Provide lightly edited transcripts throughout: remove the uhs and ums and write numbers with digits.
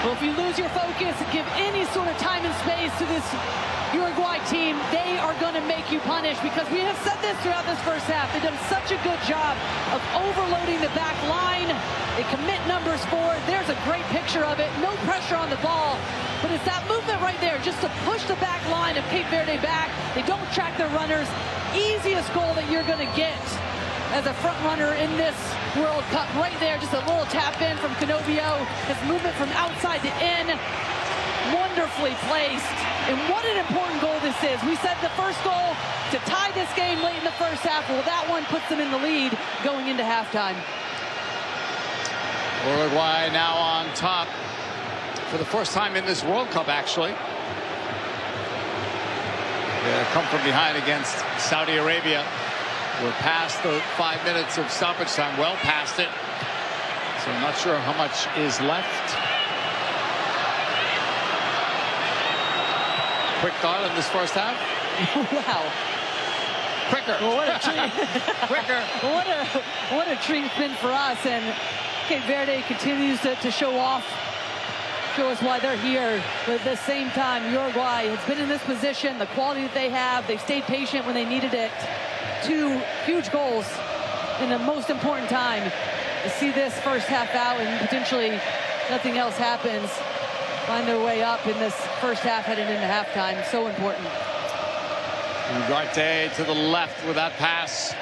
Well, if you lose your focus and give any sort of time and space to this Uruguay team, they are going to make you punish, because we have said this throughout this first half. They've done such a good job of overloading the back line. They commit numbers forward. There's a great picture of it. No pressure on the ball, but it's that movement right there just to push the back line of Cape Verde back. They don't track their runners. Easiest goal that you're going to get as a front runner in this World Cup right there. Just a little tap in from Canovio. His movement from outside to in. Wonderfully placed. And what an important goal this is. We said the first goal to tie this game late in the first half. Well, that one puts them in the lead going into halftime. Uruguay now on top for the first time in this World Cup, actually. They come from behind against Saudi Arabia. We're past the 5 minutes of stoppage time, well past it. So I'm not sure how much is left. Quick thought in this first half. Wow. Quicker. Well, what a treat. Quicker. What a treat it's been for us. And Cape Verde continues to show off, show us why they're here. But at the same time, Uruguay has been in this position, the quality that they have. They've stayed patient when they needed it. 2 huge goals in the most important time. To see this first half out and potentially nothing else happens, find their way up in this first half heading into halftime. So important. Ugarte to the left with that pass.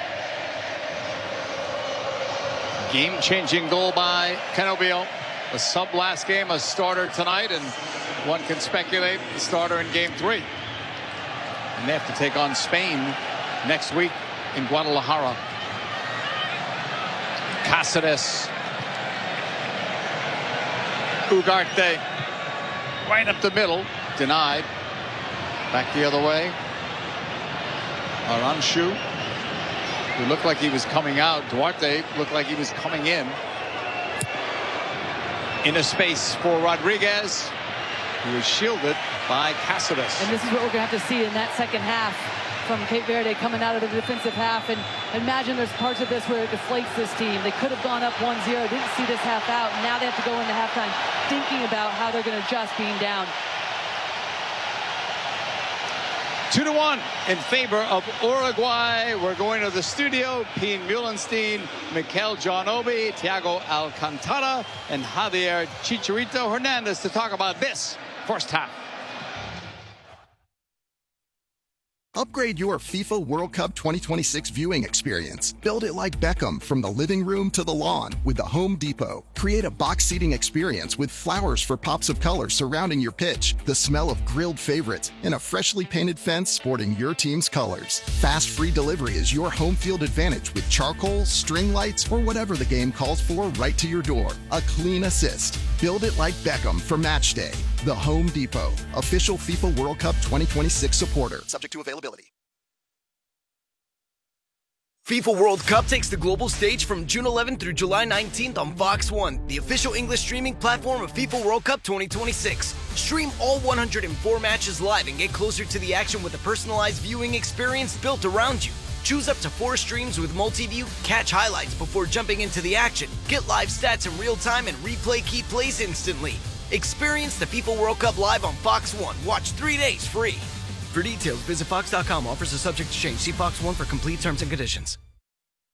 Game-changing goal by Canovio. A sub last game, a starter tonight, and one can speculate the starter in game 3. And they have to take on Spain next week in Guadalajara. Cáceres. Ugarte. Right up the middle. Denied. Back the other way. Aranshu, who looked like he was coming out. Duarte looked like he was coming in. In a space for Rodriguez, who is shielded by Cáceres. And this is what we're going to have to see in that second half from Cape Verde coming out of the defensive half. And imagine there's parts of this where it deflates this team. They could have gone up 1-0, didn't see this half out. Now they have to go into halftime thinking about how they're going to adjust being down. 2-1 in favor of Uruguay. We're going to the studio. Pien Muhlenstein, Mikel Johnobi, Thiago Alcantara, and Javier Chicharito Hernandez to talk about this first half. Upgrade your FIFA World Cup 2026 viewing experience. Build it like Beckham from the living room to the lawn with the Home Depot. Create a box seating experience with flowers for pops of color surrounding your pitch, the smell of grilled favorites, and a freshly painted fence sporting your team's colors. Fast free delivery is your home field advantage with charcoal, string lights, or whatever the game calls for right to your door. A clean assist. Build it like Beckham for match day. The Home Depot, official FIFA World Cup 2026 supporter. Subject to availability. FIFA World Cup takes the global stage from June 11th through July 19th on Fox One, the official English streaming platform of FIFA World Cup 2026. Stream all 104 matches live and get closer to the action with a personalized viewing experience built around you. Choose up to 4 streams with multi-view, catch highlights before jumping into the action, get live stats in real time, and replay key plays instantly. Experience the FIFA World Cup live on Fox One. Watch 3 days free. For details, visit Fox.com. Offers are subject to change. See Fox One for complete terms and conditions.